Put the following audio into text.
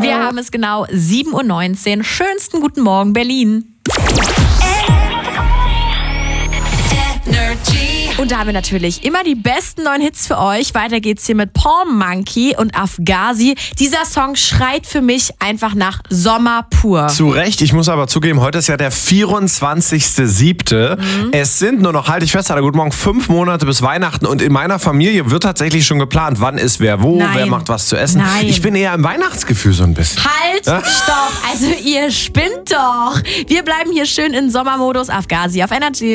Wir haben es genau 7:19 Uhr. Schönsten guten Morgen, Berlin. Und da haben wir natürlich immer die besten neuen Hits für euch. Weiter geht's hier mit Palm Monkey und Afghazi. Dieser Song schreit für mich einfach nach Sommer pur. Zu Recht, ich muss aber zugeben, heute ist ja der 24.07. Es sind nur noch, halte ich fest, guten Morgen, 5 Monate bis Weihnachten und in meiner Familie wird tatsächlich schon geplant, wann ist wer wo, wer macht was zu essen. Nein. Ich bin eher im Weihnachtsgefühl so ein bisschen. Halt, stopp, also ihr spinnt doch. Wir bleiben hier schön in Sommermodus. Afghazi auf Energy.